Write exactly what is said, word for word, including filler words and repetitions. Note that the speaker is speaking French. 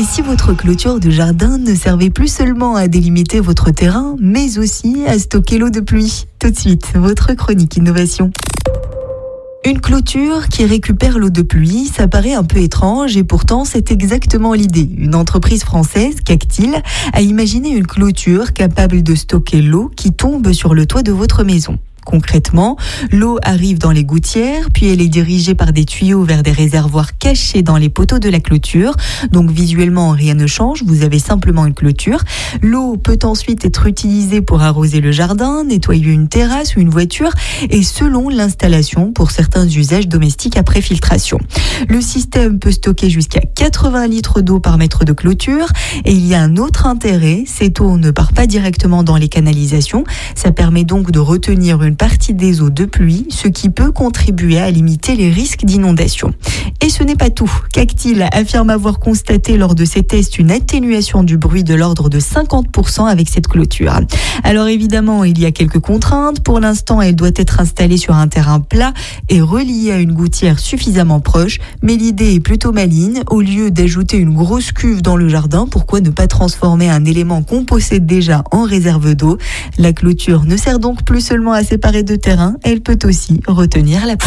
si votre clôture de jardin ne servait plus seulement à délimiter votre terrain, mais aussi à stocker l'eau de pluie? Tout de suite, votre chronique innovation. Une clôture qui récupère l'eau de pluie, ça paraît un peu étrange et pourtant c'est exactement l'idée. Une entreprise française, Cactil, a imaginé une clôture capable de stocker l'eau qui tombe sur le toit de votre maison. Concrètement, l'eau arrive dans les gouttières, puis elle est dirigée par des tuyaux vers des réservoirs cachés dans les poteaux de la clôture. Donc visuellement, rien ne change, vous avez simplement une clôture. L'eau peut ensuite être utilisée pour arroser le jardin, nettoyer une terrasse ou une voiture, et selon l'installation, pour certains usages domestiques après filtration. Le système peut stocker jusqu'à quatre-vingts litres d'eau par mètre de clôture, et il y a un autre intérêt, cette eau ne part pas directement dans les canalisations. Ça permet donc de retenir une partie des eaux de pluie, ce qui peut contribuer à limiter les risques d'inondation. Et ce n'est pas tout. Cactil affirme avoir constaté lors de ses tests une atténuation du bruit de l'ordre de cinquante pour cent avec cette clôture. Alors évidemment, il y a quelques contraintes. Pour l'instant, elle doit être installée sur un terrain plat et reliée à une gouttière suffisamment proche. Mais l'idée est plutôt maligne. Au lieu d'ajouter une grosse cuve dans le jardin, pourquoi ne pas transformer un élément qu'on possède déjà en réserve d'eau? La clôture ne sert donc plus seulement à séparer de terrain, elle peut aussi retenir la pluie.